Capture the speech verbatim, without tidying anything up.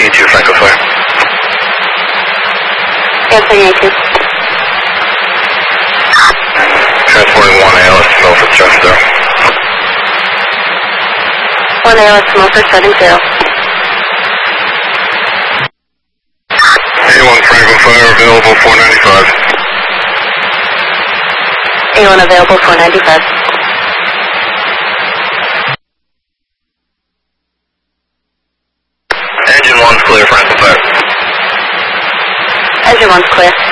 two, Franco Fire. Answering A two. Transporting one A L S to Milford, seven zero. one A L S to Milford, seven zero. A one, Franco Fire, available four ninety-five. A one available, four ninety-five. Engine one's clear, Franco Fire. Engine one's clear.